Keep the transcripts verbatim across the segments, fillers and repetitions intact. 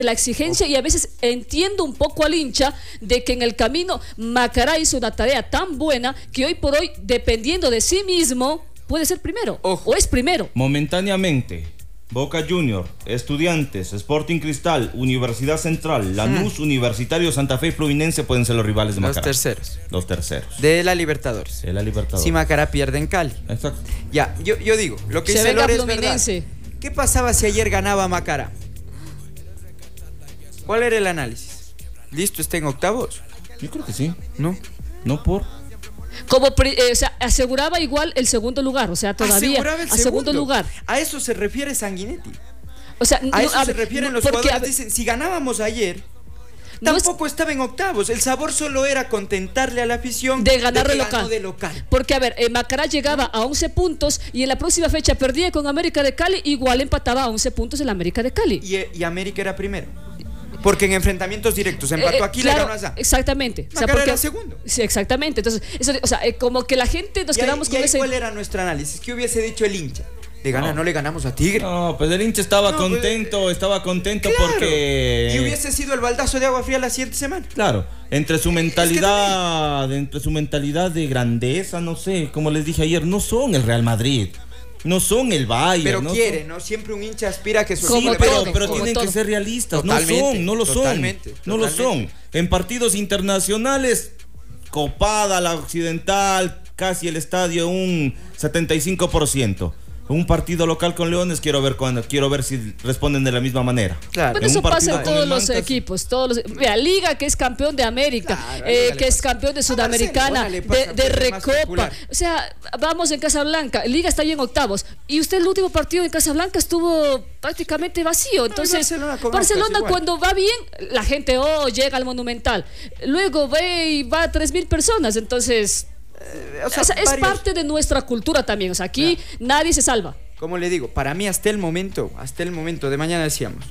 la exigencia y a veces entiendo un poco al hincha de que en el camino Macará hizo una tarea tan buena que hoy por hoy, dependiendo de sí mismo, puede ser primero. Ojo. O es primero. Momentáneamente, Boca Junior, Estudiantes, Sporting Cristal, Universidad Central, Lanús, hmm. Universitario, Santa Fe y Fluminense pueden ser los rivales de Macará. Los terceros. Los terceros. De la Libertadores. De la Libertadores. Si Macará pierde en Cali. Exacto. Ya, yo, yo digo, lo que Se dice Lore es Fluminense. verdad. ¿Qué pasaba si ayer ganaba Macará? ¿Cuál era el análisis? ¿Listo, está en octavos? Yo creo que sí. ¿No? No por... Como, eh, o sea, aseguraba igual el segundo lugar, o sea, todavía aseguraba el a segundo. segundo lugar. A eso se refiere Sanguinetti. O sea, a no, eso a, se refieren no, los porque, jugadores. A, dicen, si ganábamos ayer, no tampoco es, estaba en octavos. El sabor solo era contentarle a la afición de ganar de de local. de local. Porque, a ver, eh, Macará llegaba a once puntos y en la próxima fecha perdía con América de Cali, igual empataba a once puntos en la América de Cali. Y, y América era primero. Porque en enfrentamientos directos empató eh, aquí, claro, le ganó allá. Exactamente. Macará, o sea, porque era segundo. Sí, exactamente. Entonces, eso, o sea, eh, como que la gente nos y quedamos ahí, con y ahí ese. ¿Cuál era nuestro análisis? ¿Qué hubiese dicho el hincha? Le gana, no, no le ganamos a Tigre. No, pues el hincha estaba no, contento, pues, estaba contento claro, porque... Y hubiese sido el baldazo de agua fría la siguiente semana. Claro, entre su mentalidad, es que entre su mentalidad de grandeza, no sé, como les dije ayer, no son el Real Madrid. No son el Bayern. Pero no quiere, son... ¿no? Siempre un hincha aspira a que su Sí, equipo pero, le pero vaya tienen mejor. que ser realistas. Totalmente, no son, no lo totalmente, son. No totalmente. lo son. En partidos internacionales, copada la Occidental, casi el estadio un setenta y cinco por ciento. Un partido local con Leones, quiero ver cuando, quiero ver si responden de la misma manera. Claro. Bueno, eso pasa en todos los Mancas, equipos, todos los, vea, Liga, que es campeón de América, claro, eh, que es campeón de Sudamericana, de, de Recopa. O sea, vamos en Casablanca, Liga está ahí en octavos. Y usted el último partido en Casablanca estuvo prácticamente vacío. Entonces, no, Barcelona, Barcelona cuando va bien, la gente, oh, llega al Monumental. Luego ve y va a tres mil personas. Entonces... O sea, o sea, es varios... parte de nuestra cultura también. O sea, aquí no. nadie se salva. Como le digo, para mí hasta el momento, hasta el momento de mañana decíamos,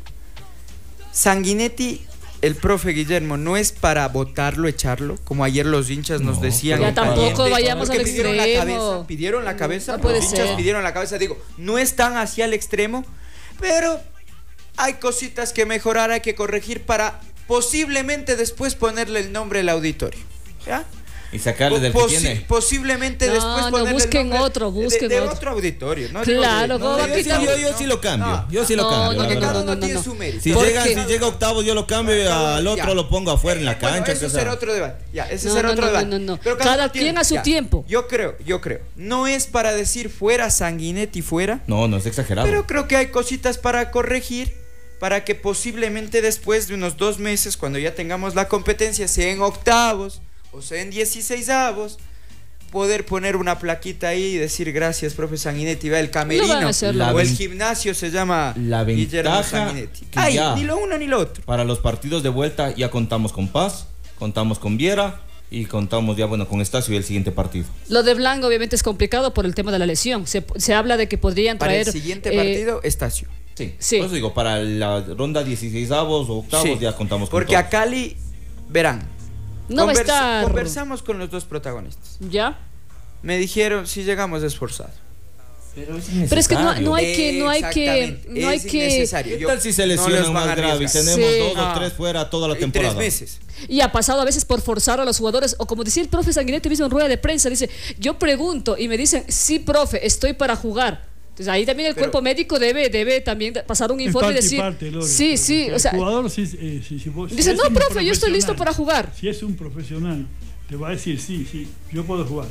Sanguinetti, el profe Guillermo, no es para votarlo, echarlo, como ayer los hinchas no, nos decían. Ya tampoco vayamos al pidieron extremo. La cabeza, pidieron la cabeza, no, no los hinchas ser. pidieron la cabeza. Digo, no están hacia el extremo, pero hay cositas que mejorar, hay que corregir para posiblemente después ponerle el nombre al auditorio. ¿Ya? Y sacarle del que tiene. Posiblemente no, después no, ponerle busquen el nombre otro, busquen de, de otro. otro auditorio. No claro, digo de, no, no, yo, sí, yo, yo sí lo cambio. No, yo sí lo no, cambio. No, no, no, no, no, tiene no. su mérito. Si llega, si llega octavo, yo lo cambio y al otro ya. lo pongo afuera en la bueno, cancha. Eso será otro debate. Ya, ese no, será no, otro no, debate. No, no, no. Pero cada, cada quien quien a su ya. tiempo. Yo creo, yo creo. No es para decir fuera Sanguinetti fuera. No, no es exagerado. Pero creo que hay cositas para corregir, para que posiblemente después de unos dos meses, cuando ya tengamos la competencia, sea en octavos o sea en dieciseisavos, poder poner una plaquita ahí y decir gracias, profe Sanguinetti, va el camerino no o el gimnasio se llama la Guillermo Sanguinetti. Ay, ni lo uno ni lo otro. Para los partidos de vuelta ya contamos con Paz, contamos con Viera y contamos ya bueno con Estacio y el siguiente partido. Lo de Blanco obviamente es complicado por el tema de la lesión. Se, se habla de que podrían traer... Para el siguiente eh, partido, Estacio. Sí, sí. Por eso digo, para la ronda dieciseisavos o octavos sí. ya contamos con Porque todos. a Cali, verán, no conversa, va a estar... conversamos con los dos protagonistas. ¿Ya? Me dijeron si llegamos esforzados. Pero es, Pero es que no, no hay que, no hay que, no hay que. ¿Qué tal si se lesionan no más grave y tenemos sí. dos no. o tres fuera toda la en temporada? Tres meses. Y ha pasado a veces por forzar a los jugadores, o como decía el profe Sanguinetti mismo en rueda de prensa, dice, yo pregunto y me dicen, sí, profe, estoy para jugar. Entonces ahí también el Pero, cuerpo médico debe, debe también pasar un informe y decir, parte, Lore, sí, sí, el o sea, jugador si, eh, si, si vos, dice, si no, profe, yo estoy listo para jugar. Si es un profesional, te va a decir, sí, sí, yo puedo jugar.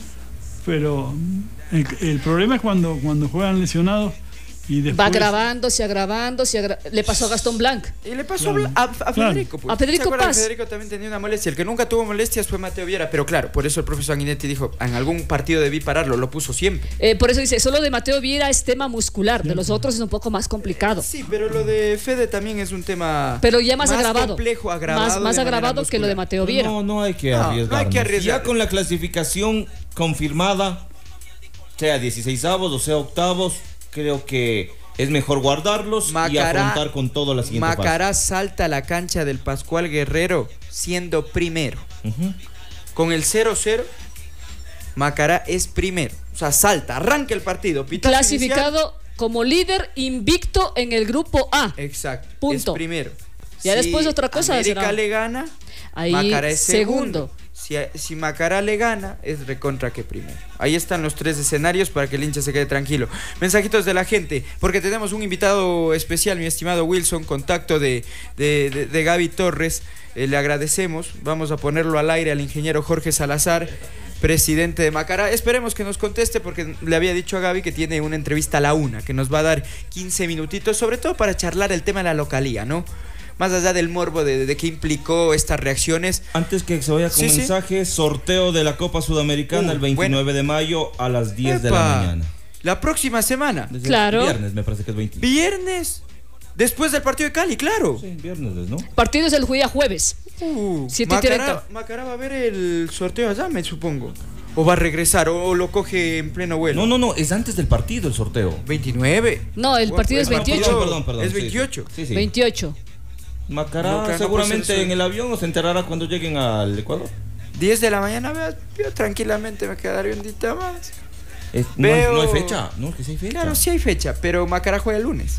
Pero el, el problema es cuando, cuando juegan lesionados y después... Va agravándose, agravándose, agra... le pasó a Gastón Blanc. Y le pasó claro. a, a Federico. Pues. A Federico Paz. Federico también tenía una molestia. El que nunca tuvo molestias fue Mateo Viera. Pero claro, por eso el profesor Sanguinetti dijo, en algún partido debí pararlo, lo puso siempre. Eh, por eso dice, solo de Mateo Viera es tema muscular, de los otros es un poco más complicado. Eh, sí, pero lo de Fede también es un tema... Pero ya más, más agravado. complejo, agravado. Más, más agravado que lo de Mateo Viera. No, no hay que arriesgar. No, no hay que arriesgar. Ya con la clasificación confirmada, sea dieciseisavos o sea octavos, creo que es mejor guardarlos Macará, y afrontar con todo la siguiente Macará fase. salta a la cancha del Pascual Guerrero siendo primero. Uh-huh. Con el cero cero, Macará es primero. O sea, salta, arranca el partido. Clasificado inicial, como líder invicto en el grupo A. Exacto. Punto. Es primero. Ya si después otra cosa América será. le gana, ahí Macará es segundo. segundo. Si, si Macará le gana, es recontra que primero. Ahí están los tres escenarios para que el hincha se quede tranquilo. Mensajitos de la gente, porque tenemos un invitado especial, mi estimado Wilson, contacto de, de, de, de Gaby Torres. Eh, le agradecemos. Vamos a ponerlo al aire al ingeniero Jorge Salazar, presidente de Macará. Esperemos que nos conteste, porque le había dicho a Gaby que tiene una entrevista a la una, que nos va a dar quince minutitos, sobre todo para charlar el tema de la localía, ¿no? Más allá del morbo de, de qué implicó estas reacciones. Antes que se vaya con sí, mensaje, sí. sorteo de la Copa Sudamericana uh, el veintinueve bueno. de mayo a las diez Epa, de la mañana. La próxima semana. Desde claro. Viernes, me parece que es veinte. Viernes. Después del partido de Cali, claro. Sí, viernes, ¿no? Partido es el día jueves. Uh, Macará, Macará va a ver el sorteo allá, me supongo. ¿O va a regresar? ¿O lo coge en pleno vuelo? No, no, no, es antes del partido el sorteo. ¿veintinueve? No, el partido bueno, es veintiocho. Perdón, perdón, perdón. Es veintiocho. Sí, sí. veintiocho. Macará no, seguramente no en el avión o se enterará cuando lleguen al Ecuador. diez de la mañana, yo tranquilamente me quedaré un día más. Es, no, Veo... no hay fecha, no, que sí hay fecha. Claro, sí hay fecha, pero Macará juega el lunes.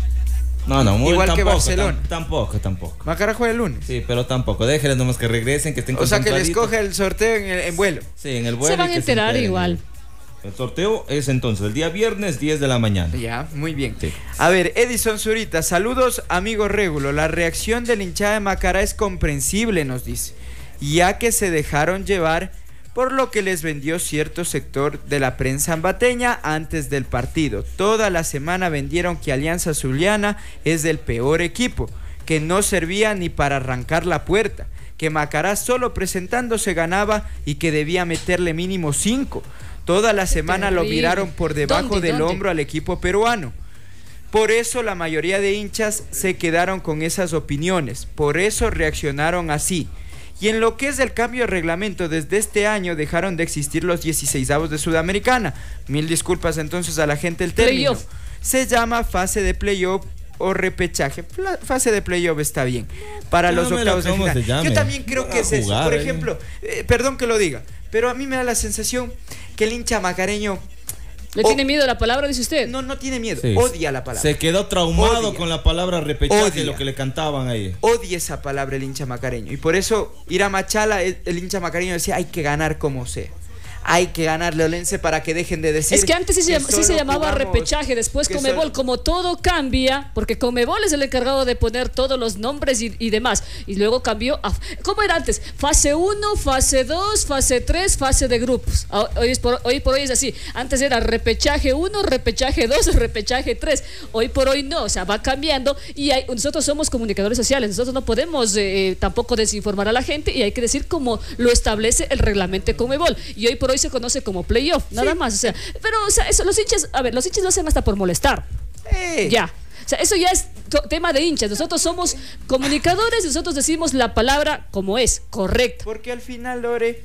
No, no, muy igual tampoco, que Barcelona. Tampoco, tampoco. Macará juega el lunes. Sí, pero tampoco. Déjenles nomás que regresen, que estén O sea, que les coge el sorteo en, el, en vuelo. Sí, en el vuelo. Se van a enterar igual. El sorteo es entonces el día viernes, diez de la mañana. Ya, muy bien. Sí. A ver, Edison Zurita, saludos, amigo Régulo. La reacción del hinchada de Macará es comprensible, nos dice, ya que se dejaron llevar por lo que les vendió cierto sector de la prensa ambateña antes del partido. Toda la semana vendieron que Alianza Zuliana es del peor equipo, que no servía ni para arrancar la puerta, que Macará solo presentándose ganaba y que debía meterle mínimo cinco. Toda la semana lo miraron por debajo ¿Dónde, del dónde? hombro al equipo peruano. Por eso la mayoría de hinchas se quedaron con esas opiniones, por eso reaccionaron así. Y en lo que es el cambio de reglamento, desde este año dejaron de existir los dieciseisavos de Sudamericana. Mil disculpas entonces a la gente del término. Playoff. Se llama fase de playoff o repechaje. La fase de playoff está bien para los Llámela, octavos de ¿cómo final. se llame? Yo también creo Van que a es eso. jugar, Por eh. ejemplo, eh, perdón que lo diga, pero a mí me da la sensación que el hincha macareño ¿Le o, tiene miedo a la palabra, dice usted? No, no tiene miedo, Sí. odia la palabra. Se quedó traumado Odia. con la palabra repechaje, Odia. lo que le cantaban ahí. Odia esa palabra el hincha macareño. Y por eso ir a Machala, el, el hincha macareño decía, hay que ganar como sea. Hay que ganarle a Olense para que dejen de decir. Es que antes sí se, llama, sí se llamaba jugamos, repechaje, después Conmebol, solo... como todo cambia, porque Conmebol es el encargado de poner todos los nombres y, y demás, y luego cambió a... ¿Cómo era antes? Fase uno, fase dos, fase tres, fase de grupos. Hoy, es por, hoy por hoy es así. Antes era repechaje uno, repechaje dos, repechaje tres. Hoy por hoy no, o sea, va cambiando y hay, nosotros somos comunicadores sociales, nosotros no podemos eh, tampoco desinformar a la gente y hay que decir como lo establece el reglamento de Conmebol. Y hoy por hoy se conoce como playoff, nada sí. más, o sea, pero o sea, eso, los hinchas, a ver, los hinchas lo hacen hasta por molestar. Eh. Ya. O sea, eso ya es tema de hinchas. Nosotros somos comunicadores y nosotros decimos la palabra como es, correcto. Porque al final, Lore,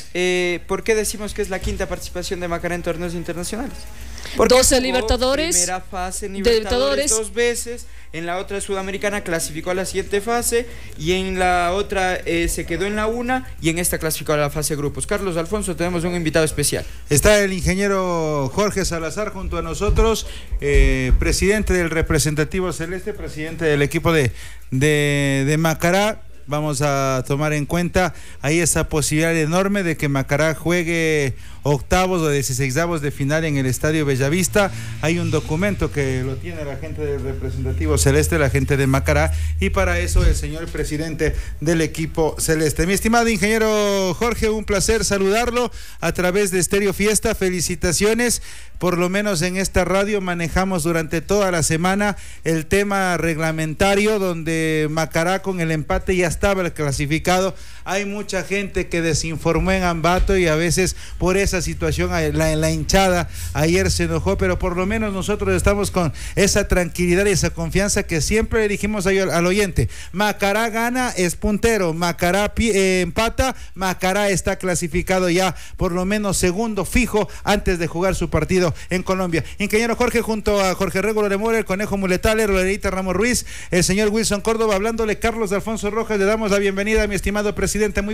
eh, ¿por qué decimos que es la quinta participación de Macará en torneos internacionales? Porque doce Libertadores, primera fase Libertadores, Libertadores dos veces, en la otra Sudamericana clasificó a la siguiente fase y en la otra eh, se quedó en la una y en esta clasificó a la fase de grupos. Carlos Alfonso, tenemos un invitado especial. Está el ingeniero Jorge Salazar junto a nosotros, eh, presidente del representativo celeste, presidente del equipo de, de, de Macará. Vamos a tomar en cuenta ahí esa posibilidad enorme de que Macará juegue octavos o dieciseisavos de final en el Estadio Bellavista. Hay un documento que lo tiene la gente del representativo celeste, la gente de Macará, y para eso el señor presidente del equipo celeste. Mi estimado ingeniero Jorge, un placer saludarlo a través de Estéreo Fiesta. Felicitaciones. Por lo menos en esta radio manejamos durante toda la semana el tema reglamentario, donde Macará con el empate ya estaba clasificado. Hay mucha gente que desinformó en Ambato y a veces por esa situación la, la hinchada ayer se enojó, pero por lo menos nosotros estamos con esa tranquilidad y esa confianza que siempre le dijimos al, al oyente. Macará gana, es puntero. Macará eh, empata, Macará está clasificado ya por lo menos segundo fijo antes de jugar su partido en Colombia. Ingeniero Jorge, junto a Jorge Régulo de Mora, el Conejo Muletale, Loreita Ramos Ruiz, el señor Wilson Córdoba, hablándole Carlos de Alfonso Rojas, le damos la bienvenida a mi estimado presidente. Muy